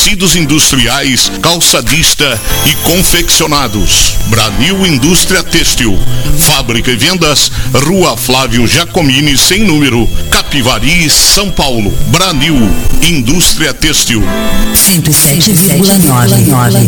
tecidos industriais, calçadista e confeccionados. Branil Indústria Têxtil. Fábrica e vendas, Rua Flávio Giacomini, sem número, Capivari, São Paulo. Branil Indústria Têxtil. 107,9.